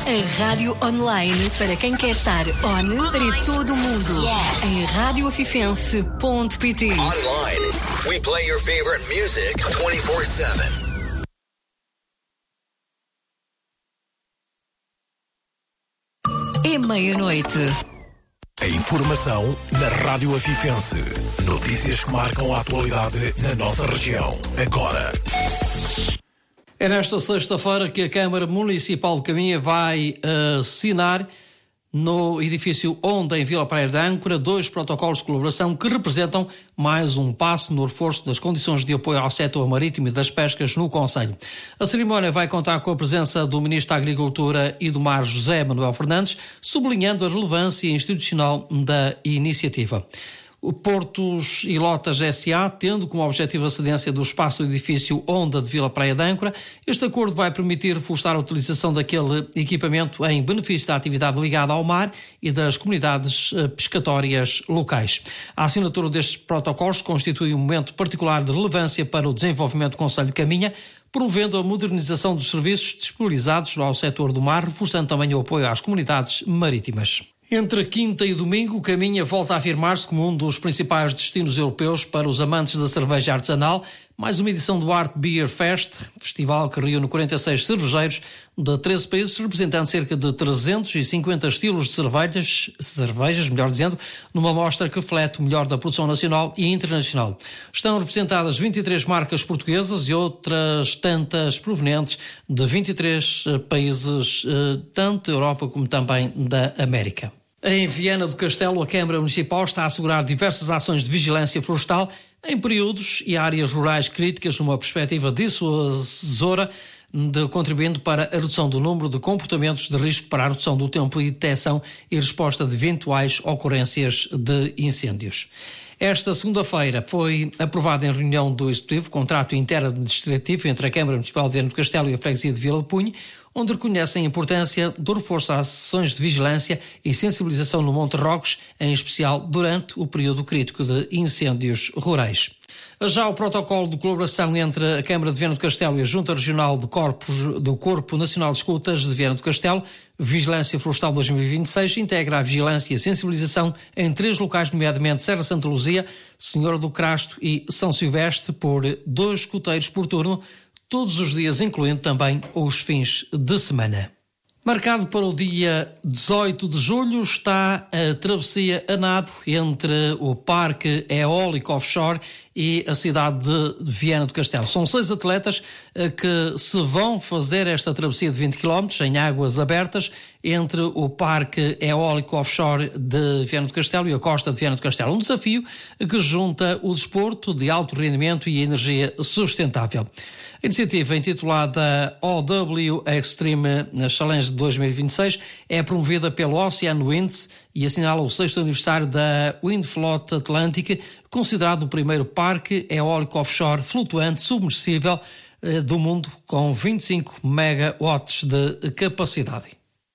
A rádio online para quem quer estar on para todo o mundo. Em radioafifense.pt. Online, we play your favorite music 24/7. É meia-noite. A informação na Rádio Afifense. Notícias que marcam a atualidade na nossa região. Agora. É nesta sexta-feira que a Câmara Municipal de Caminha vai assinar no edifício Onda, em Vila Praia de Âncora, 2 protocolos de colaboração que representam mais um passo no reforço das condições de apoio ao setor marítimo e das pescas no concelho. A cerimónia vai contar com a presença do Ministro da Agricultura e do Mar, José Manuel Fernandes, sublinhando a relevância institucional da iniciativa. O Portos e Lotas S.A., tendo como objetivo a cedência do espaço do edifício Onda de Vila Praia de Âncora, este acordo vai permitir reforçar a utilização daquele equipamento em benefício da atividade ligada ao mar e das comunidades pescatórias locais. A assinatura destes protocolos constitui um momento particular de relevância para o desenvolvimento do concelho de Caminha, promovendo a modernização dos serviços disponibilizados ao setor do mar, reforçando também o apoio às comunidades marítimas. Entre quinta e domingo, Caminha volta a afirmar-se como um dos principais destinos europeus para os amantes da cerveja artesanal. Mais uma edição do Art Beer Fest, festival que reúne 46 cervejeiros de 13 países, representando cerca de 350 estilos de cervejas, numa mostra que reflete o melhor da produção nacional e internacional. Estão representadas 23 marcas portuguesas e outras tantas provenientes de 23 países, tanto da Europa como também da América. Em Viana do Castelo, a Câmara Municipal está a assegurar diversas ações de vigilância florestal em períodos e áreas rurais críticas, numa perspectiva dissuasora, contribuindo para a redução do número de comportamentos de risco para a redução do tempo de detecção e resposta de eventuais ocorrências de incêndios. Esta segunda-feira foi aprovado em reunião do Executivo contrato interadministrativo entre a Câmara Municipal de Viana do Castelo e a Freguesia de Vila de Punho, onde reconhecem a importância do reforço às ações de vigilância e sensibilização no Monte Roques, em especial durante o período crítico de incêndios rurais. Já o protocolo de colaboração entre a Câmara de Viana do Castelo e a Junta Regional do Corpo Nacional de Escutas de Viana do Castelo, Vigilância Florestal 2026, integra a vigilância e a sensibilização em 3 locais, nomeadamente Serra Santa Luzia, Senhora do Crasto e São Silvestre, por 2 escuteiros por turno, todos os dias, incluindo também os fins de semana. Marcado para o dia 18 de julho está a travessia a nado entre o Parque Eólico Offshore e a cidade de Viana do Castelo. São 6 atletas que se vão fazer esta travessia de 20 km em águas abertas entre o Parque Eólico Offshore de Viana do Castelo e a costa de Viana do Castelo. Um desafio que junta o desporto de alto rendimento e a energia sustentável. A iniciativa, intitulada OW Extreme Challenge 2026, é promovida pelo Ocean Winds e assinala o 6º aniversário da Windfloat Atlântica, considerado o primeiro parque eólico offshore flutuante submersível do mundo, com 25 megawatts de capacidade.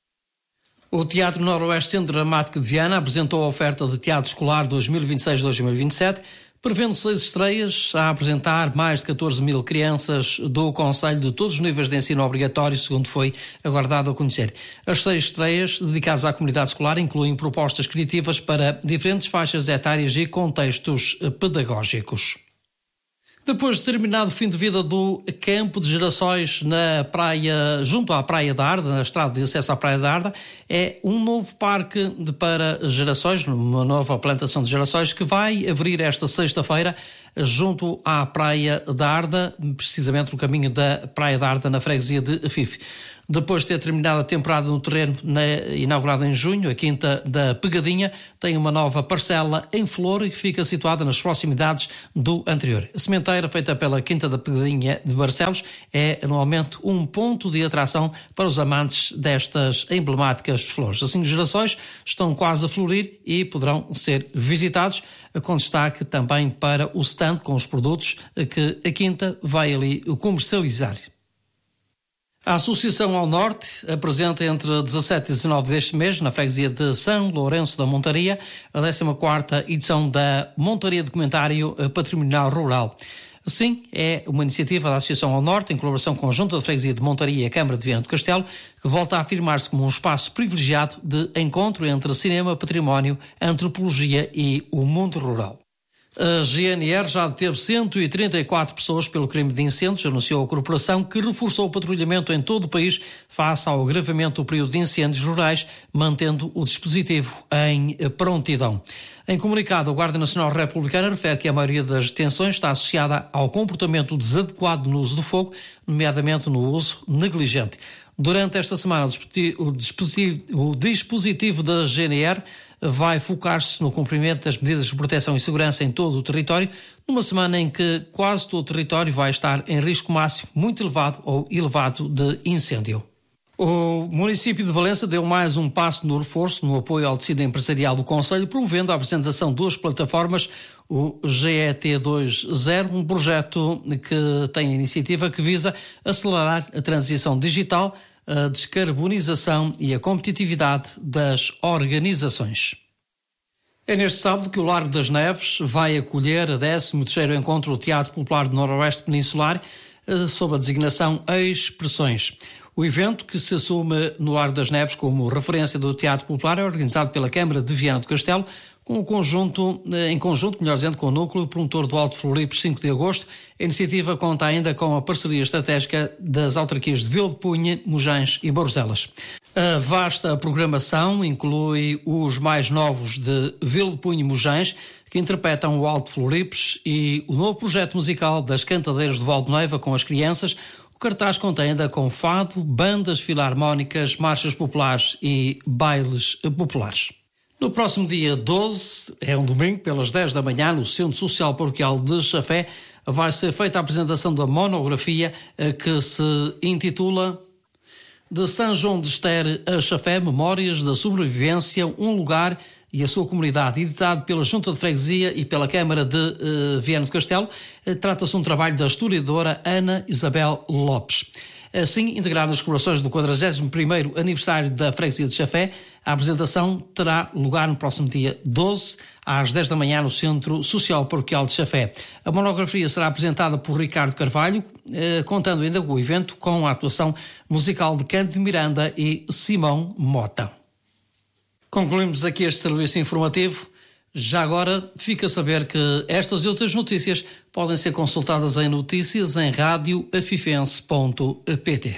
O Teatro Noroeste Centro Dramático de Viana apresentou a oferta de teatro escolar 2026-2027, prevendo 6 estreias a apresentar mais de 14 mil crianças do concelho de todos os níveis de ensino obrigatório, segundo foi agora dado a conhecer. As 6 estreias dedicadas à comunidade escolar incluem propostas criativas para diferentes faixas etárias e contextos pedagógicos. Depois de terminado o fim de vida do campo de girassóis na praia, junto à Praia da Arda, na estrada de acesso à Praia da Arda, é um novo parque para girassóis, uma nova plantação de girassóis que vai abrir esta sexta-feira junto à Praia da Arda, precisamente no caminho da Praia da Arda, na freguesia de Afife. Depois de ter terminado a temporada no terreno inaugurado em junho, a Quinta da Pegadinha tem uma nova parcela em flor que fica situada nas proximidades do anterior. A sementeira, feita pela Quinta da Pegadinha de Barcelos, é anualmente um ponto de atração para os amantes destas emblemáticas flores. Assim, os girassóis estão quase a florir e poderão ser visitados, com destaque também para o stand com os produtos que a Quinta vai ali comercializar. A Associação ao Norte apresenta entre 17 e 19 deste mês, na freguesia de São Lourenço da Montaria, a 14ª edição da Montaria Documentário Patrimonial Rural. Sim, é uma iniciativa da Associação ao Norte, em colaboração com a Junta de Freguesia de Montaria e a Câmara de Viana do Castelo, que volta a afirmar-se como um espaço privilegiado de encontro entre cinema, património, antropologia e o mundo rural. A GNR já deteve 134 pessoas pelo crime de incêndios, anunciou a corporação, que reforçou o patrulhamento em todo o país face ao agravamento do período de incêndios rurais, mantendo o dispositivo em prontidão. Em comunicado, a Guarda Nacional Republicana refere que a maioria das detenções está associada ao comportamento desadequado no uso do fogo, nomeadamente no uso negligente. Durante esta semana, o dispositivo da GNR vai focar-se no cumprimento das medidas de proteção e segurança em todo o território, numa semana em que quase todo o território vai estar em risco máximo muito elevado ou elevado de incêndio. O município de Valença deu mais um passo no reforço no apoio ao tecido empresarial do concelho, promovendo a apresentação de duas plataformas, o GET20, um projeto que tem a iniciativa que visa acelerar a transição digital, a descarbonização e a competitividade das organizações. É neste sábado que o Largo das Neves vai acolher a 13º encontro do Teatro Popular do Noroeste Peninsular, sob a designação Expressões. O evento, que se assume no Largo das Neves como referência do Teatro Popular, é organizado pela Câmara de Viana do Castelo, em conjunto, melhor dizendo, com o Núcleo Promotor do Alto Floripes 5 de Agosto. A iniciativa conta ainda com a parceria estratégica das autarquias de Vila de Cunha, Mojães e Borzelas. A vasta programação inclui os mais novos de Vila de Cunha e Mojães, que interpretam o Alto Floripes, e o novo projeto musical das Cantadeiras de Valdeneiva com as crianças. O cartaz conta ainda com fado, bandas filarmónicas, marchas populares e bailes populares. No próximo dia 12, é um domingo, pelas 10 da manhã, no Centro Social Paroquial de Chafé, vai ser feita a apresentação da monografia que se intitula De São João de Ester a Chafé, Memórias da Sobrevivência, um Lugar e a Sua Comunidade, editado pela Junta de Freguesia e pela Câmara de Viana do Castelo. Trata-se de um trabalho da historiadora Ana Isabel Lopes. Assim, integrado nas comemorações do 41º aniversário da Freguesia de Chafé, a apresentação terá lugar no próximo dia 12, às 10 da manhã, no Centro Social Paroquial de Chafé. A monografia será apresentada por Ricardo Carvalho, contando ainda com o evento com a atuação musical de Cândido Miranda e Simão Mota. Concluímos aqui este serviço informativo. Já agora fica a saber que estas e outras notícias podem ser consultadas em notícias em radioafifense.pt.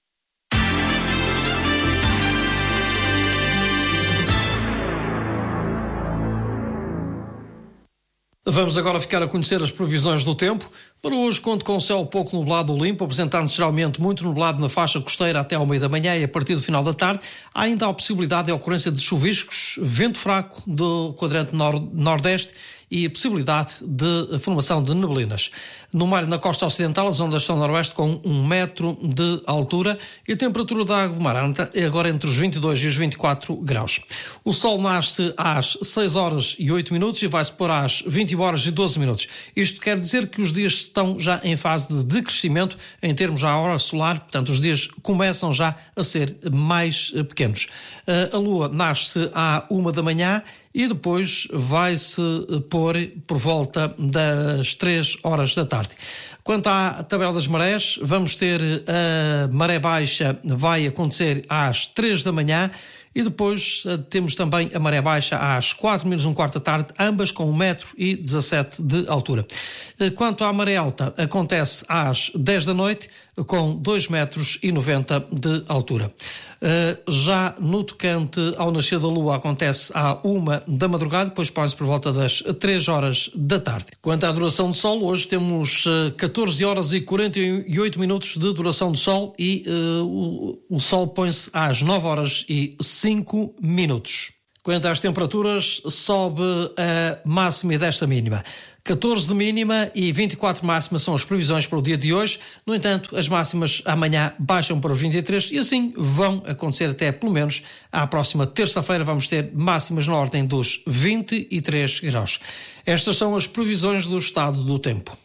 Vamos agora ficar a conhecer as previsões do tempo. Para hoje, conto com céu pouco nublado ou limpo, apresentando-se geralmente muito nublado na faixa costeira até ao meio da manhã e a partir do final da tarde. Há ainda a possibilidade de ocorrência de chuviscos, vento fraco do quadrante nordeste e possibilidade de formação de neblinas. No mar e na costa ocidental, as ondas são noroeste com 1 metro de altura e a temperatura da água do mar é agora entre os 22 e os 24 graus. O sol nasce às 6 horas e 8 minutos e vai-se pôr às 21 horas e 12 minutos. Isto quer dizer que os dias estão já em fase de decrescimento em termos da hora solar, portanto os dias começam já a ser mais pequenos. A lua nasce à 1 da manhã e depois vai-se pôr por volta das 3 horas da tarde. Quanto à tabela das marés, vamos ter a maré baixa, vai acontecer às 3 da manhã e depois temos também a maré baixa às 4 menos um quarto da tarde, ambas com 1,17 m de altura. Quanto à maré alta, acontece às 10 da noite com 2,90 m de altura. Já no tocante ao nascer da lua, acontece à 1 da madrugada, depois põe-se por volta das 3 horas da tarde. Quanto à duração do sol, hoje temos 14 horas e 48 minutos de duração do sol e o sol põe-se às 9 horas e 5 minutos. Quanto às temperaturas, sobe a máxima e desta mínima. 14 de mínima e 24 de máxima são as previsões para o dia de hoje. No entanto, as máximas amanhã baixam para os 23 e assim vão acontecer até pelo menos à próxima terça-feira. Vamos ter máximas na ordem dos 23 graus. Estas são as previsões do estado do tempo.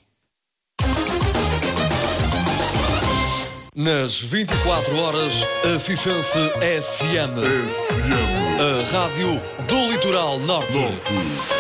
Nas 24 horas, a Fifense FM. A rádio do Litoral Norte.